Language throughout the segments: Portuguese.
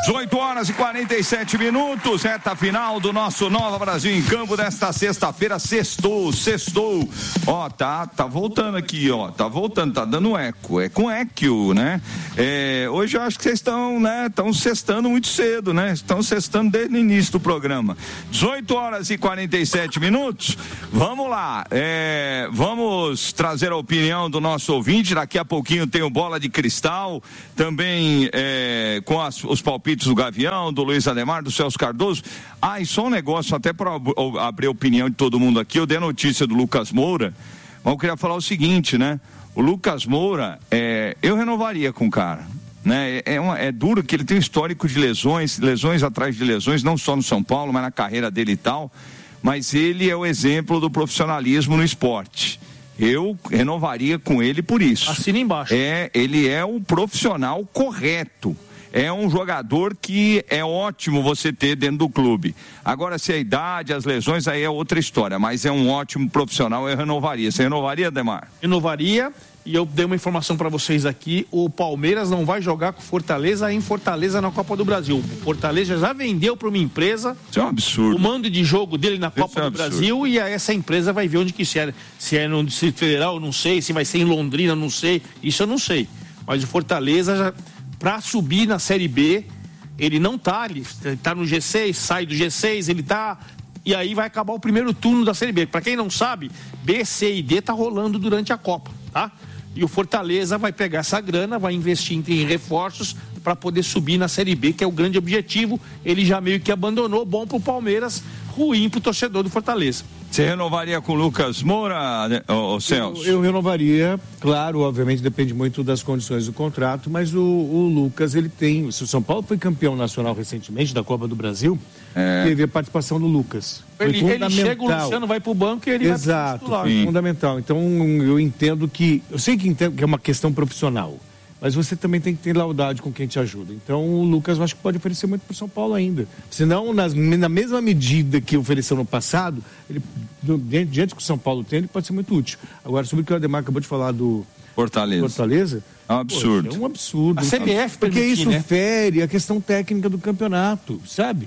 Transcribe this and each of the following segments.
18 horas e 47 minutos, reta final do nosso Nova Brasil em Campo desta sexta-feira. Sextou. Ó, tá voltando aqui, ó, tá voltando, tá dando eco, é com eco, né? Hoje eu acho que vocês estão, né, estão sextando muito cedo, né? Estão sextando desde o início do programa. 18 horas e 47 minutos, vamos lá, vamos trazer a opinião do nosso ouvinte. Daqui a pouquinho tem o Bola de Cristal, também com os palpites do Gavião, do Luiz Ademar, do Celso Cardoso. E só um negócio, até para abrir a opinião de todo mundo aqui, eu dei a notícia do Lucas Moura, mas eu queria falar o seguinte, né? O Lucas Moura, eu renovaria com o cara, né? É duro que ele tem um histórico de lesões atrás de lesões, não só no São Paulo, mas na carreira dele e tal, mas ele é o exemplo do profissionalismo no esporte. Eu renovaria com ele por isso. Assina embaixo. Ele é um profissional correto. É um jogador que é ótimo você ter dentro do clube. Agora, se a idade, as lesões, aí é outra história, mas é um ótimo profissional, eu renovaria. Você renovaria, Ademar? Renovaria, e eu dei uma informação para vocês aqui, o Palmeiras não vai jogar com Fortaleza em Fortaleza na Copa do Brasil. O Fortaleza já vendeu para uma empresa. Isso é um absurdo. O mando de jogo dele na Copa do Brasil, e essa empresa vai ver onde que se é no Distrito Federal, não sei, se vai ser em Londrina, não sei, isso eu não sei. Mas o Fortaleza já... Para subir na Série B, ele não tá ali, ele tá no G6, sai do G6, ele tá... E aí vai acabar o primeiro turno da Série B. Para quem não sabe, B, C e D tá rolando durante a Copa, tá? E o Fortaleza vai pegar essa grana, vai investir em reforços para poder subir na Série B, que é o grande objetivo. Ele já meio que abandonou, bom pro Palmeiras, ruim pro torcedor do Fortaleza. Você renovaria com o Lucas Moura, Celso? Eu renovaria, claro, obviamente depende muito das condições do contrato, mas o Lucas, ele tem... Se o São Paulo foi campeão nacional recentemente da Copa do Brasil, teve a participação do Lucas. Ele chega, o Luciano vai pro banco e ele vai pro titular. Fundamental. Então eu entendo que... Eu sei que é uma questão profissional, mas você também tem que ter lealdade com quem te ajuda. Então o Lucas, eu acho que pode oferecer muito para o São Paulo ainda. Senão, na mesma medida que ofereceu no passado, ele, diante do que o São Paulo tem, ele pode ser muito útil. Agora, sobre o que o Ademar acabou de falar do Fortaleza, é um absurdo. Poxa, é um absurdo. A CBF porque isso fere a questão técnica do campeonato, sabe?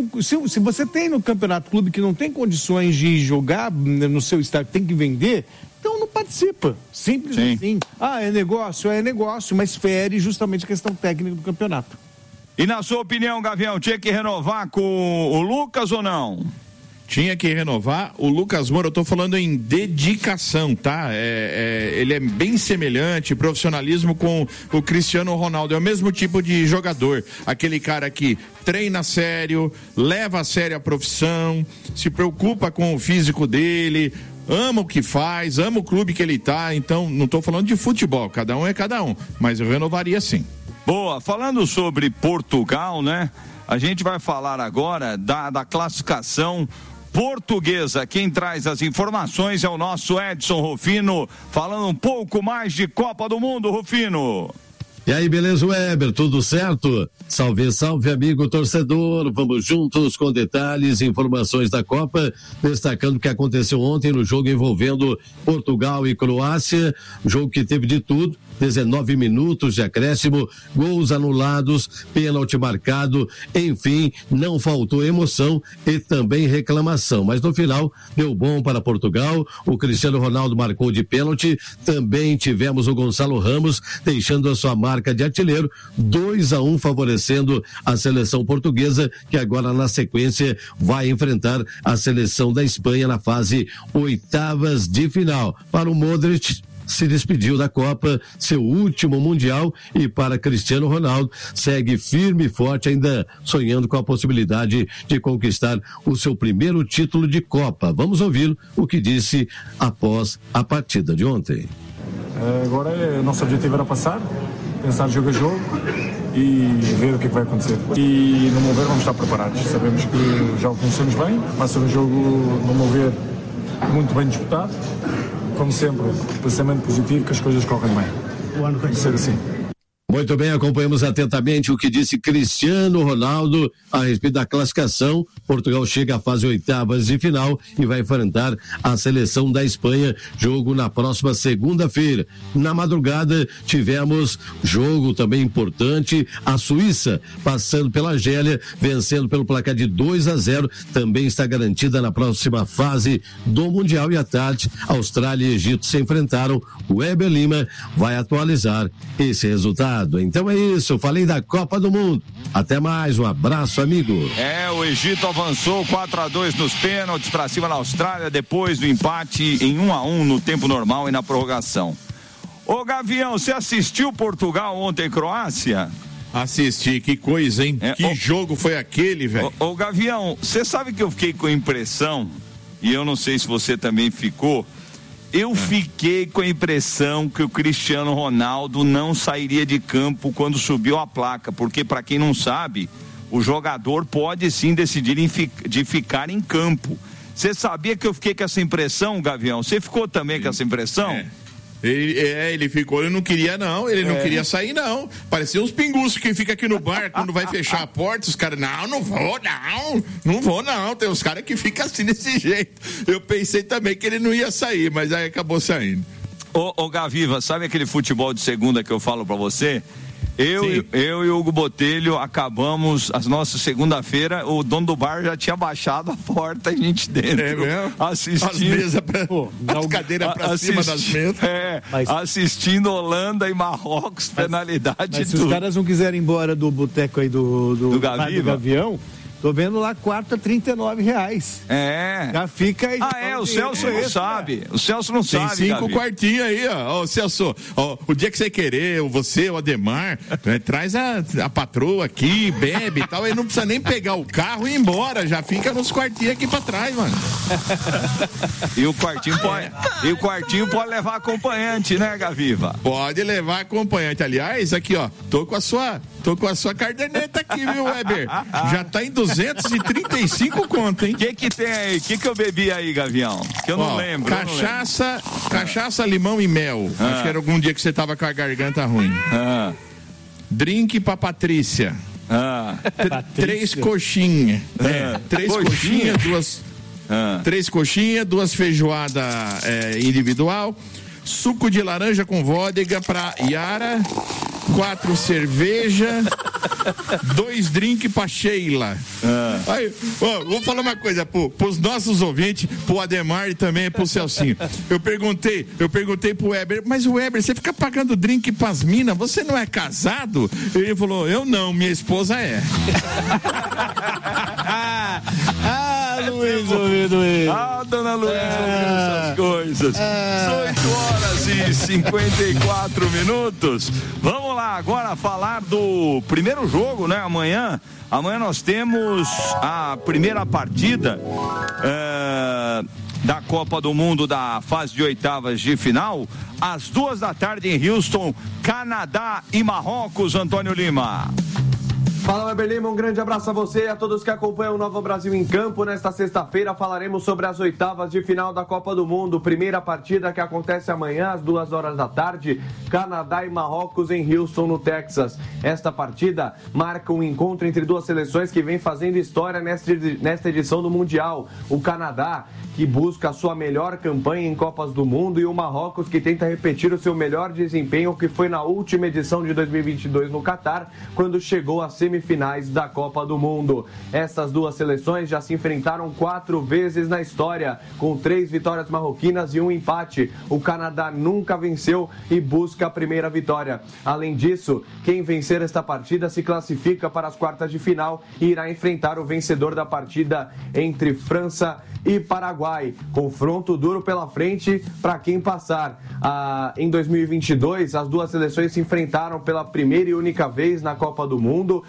Se você tem no campeonato clube que não tem condições de jogar no seu estádio, tem que vender... Então não participa, simples assim. É negócio, mas fere justamente a questão técnica do campeonato. E na sua opinião, Gavião, tinha que renovar com o Lucas ou não? Tinha que renovar. O Lucas Moura, eu tô falando em dedicação, tá? Ele é bem semelhante, profissionalismo com o Cristiano Ronaldo, é o mesmo tipo de jogador, aquele cara que treina sério, leva a sério a profissão, se preocupa com o físico dele, ama o que faz, ama o clube que ele tá. Então, não tô falando de futebol, cada um é cada um, mas eu renovaria sim. Boa, falando sobre Portugal, né? A gente vai falar agora da classificação portuguesa. Quem traz as informações é o nosso Edson Rufino, falando um pouco mais de Copa do Mundo, Rufino. E aí, beleza, Weber? Tudo certo? Salve, salve, amigo torcedor. Vamos juntos com detalhes e informações da Copa, destacando o que aconteceu ontem no jogo envolvendo Portugal e Croácia, jogo que teve de tudo, 19 minutos de acréscimo, gols anulados, pênalti marcado, enfim, não faltou emoção e também reclamação, mas no final deu bom para Portugal. O Cristiano Ronaldo marcou de pênalti, também tivemos o Gonçalo Ramos deixando a sua marca de artilheiro, 2-1 favorecendo a seleção portuguesa, que agora na sequência vai enfrentar a seleção da Espanha na fase oitavas de final. Para o Modric, se despediu da Copa, seu último Mundial, e para Cristiano Ronaldo, segue firme e forte, ainda sonhando com a possibilidade de conquistar o seu primeiro título de Copa. Vamos ouvir o que disse após a partida de ontem. Agora, o nosso objetivo era passar, pensar jogo a jogo e ver o que é que vai acontecer. E, no meu ver, vamos estar preparados. Sabemos que já o conhecemos bem, vai ser um jogo, no meu ver, muito bem disputado. Como sempre, pensamento positivo, que as coisas correm bem. Tem que ser assim. Muito bem, acompanhamos atentamente o que disse Cristiano Ronaldo a respeito da classificação. Portugal chega à fase oitavas de final e vai enfrentar a seleção da Espanha, jogo na próxima segunda-feira. Na madrugada tivemos jogo também importante, a Suíça passando pela Argélia, vencendo pelo placar de 2-0, também está garantida na próxima fase do Mundial. E à tarde, Austrália e Egito se enfrentaram. O Weber Lima vai atualizar esse resultado. Então é isso, eu falei da Copa do Mundo. Até mais, um abraço, amigo. O Egito avançou 4-2 nos pênaltis para cima da Austrália, depois do empate em 1-1 no tempo normal e na prorrogação. Ô Gavião, você assistiu Portugal ontem em Croácia? Assisti, que coisa, hein? Que jogo foi aquele, velho? Ô Gavião, você sabe que eu fiquei com a impressão, e eu não sei se você também ficou, eu fiquei com a impressão que o Cristiano Ronaldo não sairia de campo quando subiu a placa, porque para quem não sabe, o jogador pode sim decidir de ficar em campo. Você sabia que eu fiquei com essa impressão, Gavião? Você ficou também com essa impressão? Ele ficou, ele não queria queria sair não, parecia uns pinguços que fica aqui no bar, quando vai fechar a porta, os caras, não vou não, tem uns caras que ficam assim desse jeito. Eu pensei também que ele não ia sair, mas aí acabou saindo. Ô Gaviva, sabe aquele futebol de segunda que eu falo pra você? Eu e o Hugo Botelho acabamos a nossa segunda-feira, o dono do bar já tinha baixado a porta, a gente dentro, assistindo. As mesas, as cadeiras pra cima das mesas. Assistindo Holanda e Marrocos, penalidade. Mas se os caras não quiserem ir embora do boteco aí do Gavião, tô vendo lá quarta R$39. Já fica aí. O Celso não sabe. O Celso não sabe. Tem 5 quartinhos aí, ó. Ô, Celso, o dia que você querer, você, o Ademar, traz a patroa aqui, bebe e tal, aí não precisa nem pegar o carro e ir embora, já fica nos quartinhos aqui pra trás, mano. E o quartinho pode levar acompanhante, né, Gaviva? Pode levar acompanhante. Aliás, aqui, ó, tô com a sua caderneta aqui, viu, Weber? Já tá em 235 conto, hein? O que tem aí? O que eu bebi aí, Gavião? Que eu não lembro. Cachaça, limão e mel. Acho que era algum dia que você tava com a garganta ruim. Drink pra Patrícia. 3 coxinhas. 3 coxinhas, 3 coxinhas, 2 feijoadas individual. Suco de laranja com vodka pra Yara. 4 cerveja, 2 drinks pra Sheila. Aí, vou falar uma coisa pros nossos ouvintes, pro Ademar e também pro Celcinho. Eu perguntei pro Weber, mas o Weber, você fica pagando drink pras minas, você não é casado? Ele falou, eu não, minha esposa é. Luiz. Dona Luiz, essas coisas. 8h54. Vamos lá agora falar do primeiro jogo, né? Amanhã nós temos a primeira partida da Copa do Mundo da fase de oitavas de final, às 14h em Houston, Canadá e Marrocos. Antônio Lima. Fala, Weber Lima, um grande abraço a você e a todos que acompanham o Nova Brasil em Campo. Nesta sexta-feira falaremos sobre as oitavas de final da Copa do Mundo. Primeira partida que acontece amanhã às 14h, Canadá e Marrocos em Houston, no Texas. Esta partida marca um encontro entre duas seleções que vem fazendo história nesta edição do Mundial. O Canadá, que busca a sua melhor campanha em Copas do Mundo, e o Marrocos, que tenta repetir o seu melhor desempenho, que foi na última edição de 2022 no Catar, quando chegou às semifinais da Copa do Mundo. Essas duas seleções já se enfrentaram 4 vezes na história, com 3 vitórias marroquinas e 1 empate. O Canadá nunca venceu e busca a primeira vitória. Além disso, quem vencer esta partida se classifica para as quartas de final e irá enfrentar o vencedor da partida entre França e Paraguai. Confronto duro pela frente para quem passar. Em 2022, as duas seleções se enfrentaram pela primeira e única vez na Copa do Mundo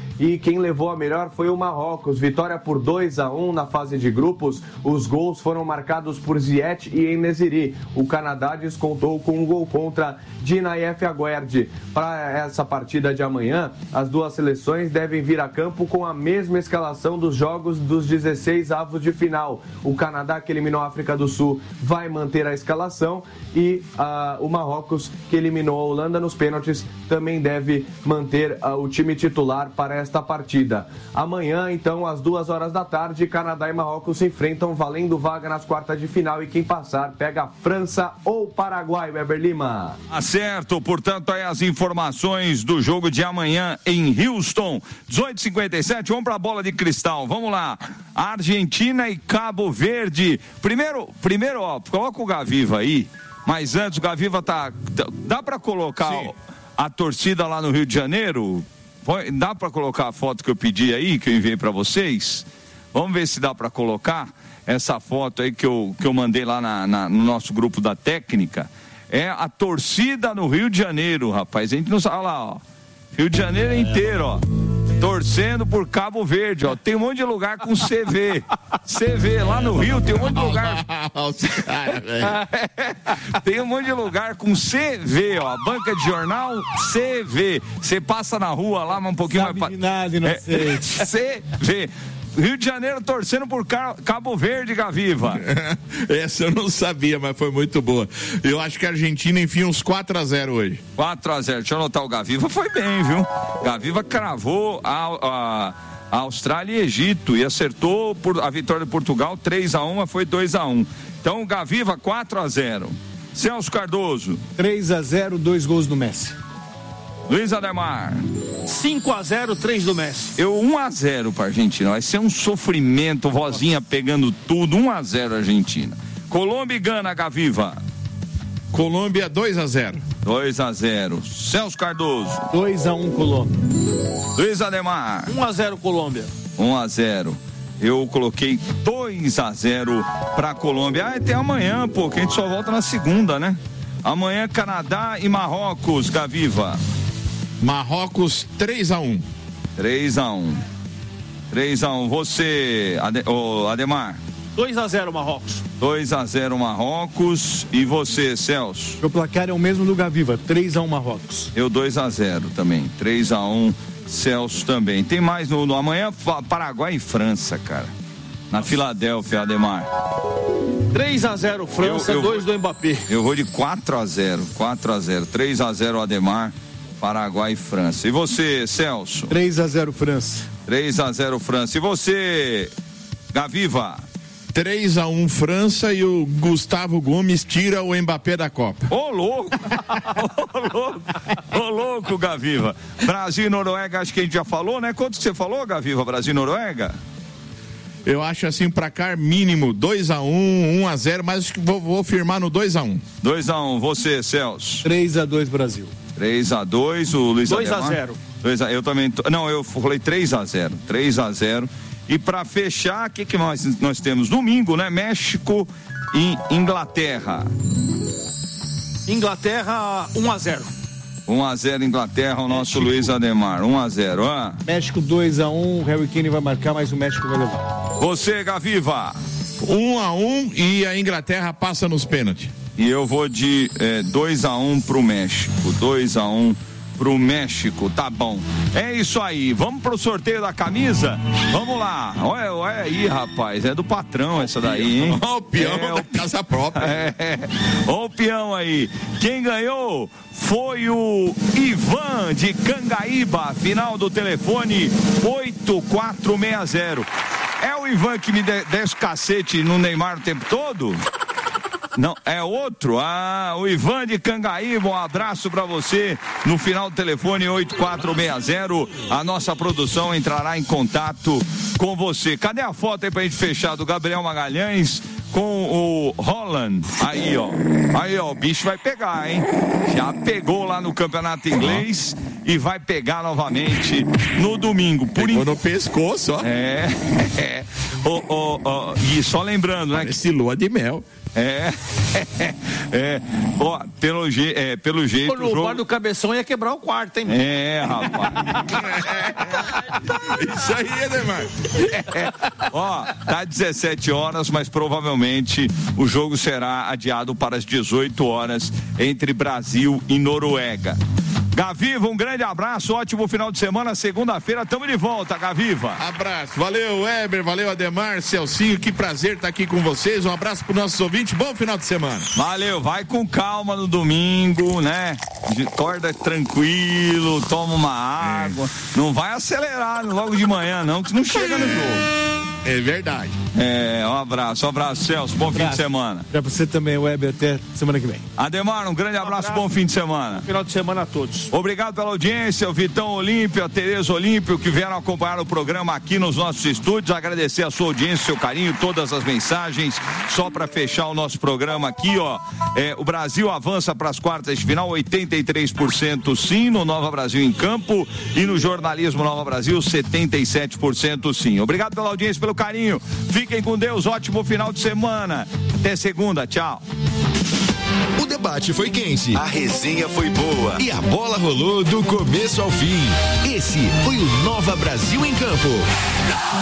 e quem levou a melhor foi o Marrocos. Vitória por 2-1 na fase de grupos. Os gols foram marcados por Ziyech e En-Nesyri. O Canadá descontou com um gol contra de Nayef Aguerd. Para essa partida de amanhã, as duas seleções devem vir a campo com a mesma escalação dos jogos dos 16 avos de final. O Canadá, que eliminou a África do Sul, vai manter a escalação e o Marrocos, que eliminou a Holanda nos pênaltis, também deve manter o time titular para esta partida. Amanhã, então, às 14h, Canadá e Marrocos se enfrentam valendo vaga nas quartas de final e quem passar pega França ou Paraguai, Weber Lima. Certo, portanto, aí as informações do jogo de amanhã em Houston, 18h57, vamos para a bola de cristal, vamos lá, Argentina e Cabo Verde, primeiro, ó, coloca o Gaviva aí, mas antes o Gaviva dá para colocar a torcida lá no Rio de Janeiro, dá para colocar a foto que eu pedi aí, que eu enviei para vocês, vamos ver se dá para colocar essa foto aí que eu mandei lá no nosso grupo da técnica. É a torcida no Rio de Janeiro, rapaz. A gente não sabe, olha lá, ó. Rio de Janeiro inteiro, ó. Torcendo por Cabo Verde, ó. Tem um monte de lugar com CV. CV, lá no Rio tem um monte de lugar. Tem um monte de lugar com CV, ó. Banca de jornal, CV. Você passa na rua lá, um pouquinho mais. Sabe de nada, inocente. CV. Rio de Janeiro torcendo por Cabo Verde, Gaviva. Essa eu não sabia, mas foi muito boa. Eu acho que a Argentina enfia uns 4-0 hoje. 4-0, deixa eu anotar, o Gaviva foi bem, viu? Gaviva cravou a Austrália e Egito e acertou a vitória de Portugal 3-1, mas foi 2-1. Então, Gaviva 4-0. Celso Cardoso. 3-0, 2 gols do Messi. Luiz Ademar. 5-0, 3 do Messi. 1-0 para a Argentina. Vai ser um sofrimento, vozinha pegando tudo. 1-0 Argentina. Colômbia e Gana, Gaviva. Colômbia 2-0. 2-0. Celso Cardoso. 2-1 Colômbia. Luiz Ademar. 1-0 Colômbia. 1-0. Eu coloquei 2-0 para Colômbia. Até amanhã, pô, que a gente só volta na segunda, né? Amanhã Canadá e Marrocos, Gaviva. Marrocos 3-1. 3-1. Você, Ademar? 2-0 Marrocos. 2-0 Marrocos. E você, Celso? O placar é o mesmo do Gaviva, 3-1 Marrocos. Eu 2-0 também, 3-1 Celso também. Tem mais no amanhã, Paraguai e França, cara. Na Filadélfia, Ademar. 3-0 França, 2 do Mbappé. Eu vou de 4-0. 3-0 Ademar, Paraguai e França. E você, Celso? 3-0 França. 3-0 França. E você, Gaviva? 3-1 França e o Gustavo Gomes tira o Mbappé da Copa. Ô louco! Ô louco, Gaviva. Brasil e Noruega, acho que a gente já falou, né? Quanto que você falou, Gaviva? Brasil e Noruega? Eu acho assim, pra cá, mínimo 2-1, 1-0, mas vou firmar no 2-1. 2-1, você, Celso? 3-2 Brasil. 3-2, o Luiz Ademar? 2-0. Eu também, não, eu falei 3-0. 3-0. E pra fechar, o que nós temos? Domingo, né? México e Inglaterra. Inglaterra, 1-0. 1-0 Inglaterra, o nosso México. Luiz Ademar, 1-0. México 2-1, o Harry Kane vai marcar, mas o México vai levar. Você, Gaviva? 1-1 e a Inglaterra passa nos pênaltis. E eu vou de 2-1 pro México, 2-1 pro México, tá bom. É isso aí, vamos pro sorteio da camisa? Vamos lá, olha aí, rapaz, é do patrão essa daí, hein? Ó o peão da casa própria. Ó o peão aí. Quem ganhou foi o Ivan de Cangaíba, final do telefone 8460. É o Ivan que me desce cacete no Neymar o tempo todo? Não, é outro? O Ivan de Cangaíba, um abraço pra você. No final do telefone 8460, a nossa produção entrará em contato com você. Cadê a foto aí pra gente fechar do Gabriel Magalhães com o Holland? Aí, ó, o bicho vai pegar, hein? Já pegou lá no campeonato inglês e vai pegar novamente no domingo. Pegou no pescoço, ó. E só lembrando, né? Esse lua de mel. Ó, pelo jeito. No bar do Cabeção ia quebrar o quarto, hein? Rapaz. Isso aí, Ademar. Ó, tá 17 horas, mas provavelmente o jogo será adiado para as 18 horas entre Brasil e Noruega. Gaviva, um grande abraço, ótimo final de semana, segunda-feira estamos de volta, Gaviva. Abraço, valeu Weber, valeu Ademar, Celcinho, que prazer estar aqui com vocês, um abraço para os nossos ouvintes, bom final de semana. Valeu, vai com calma no domingo, né? Acorda tranquilo, toma uma água, não vai acelerar logo de manhã não, que não chega no jogo. É verdade. Um abraço, Celso, bom fim de semana. Pra você também, Weber, até semana que vem. Ademar, um grande abraço, bom fim de semana. Final de semana a todos. Obrigado pela audiência, o Vitão Olímpio, a Tereza Olímpio, que vieram acompanhar o programa aqui nos nossos estúdios. Agradecer a sua audiência, seu carinho, todas as mensagens. Só para fechar o nosso programa aqui, ó. O Brasil avança para as quartas de final, 83% sim, no Nova Brasil em Campo, e no jornalismo Nova Brasil, 77% sim. Obrigado pela audiência, pelo carinho. Fiquem com Deus, ótimo final de semana. Até segunda, tchau. O debate foi quente, a resenha foi boa e a bola rolou do começo ao fim. Esse foi o Nova Brasil em Campo.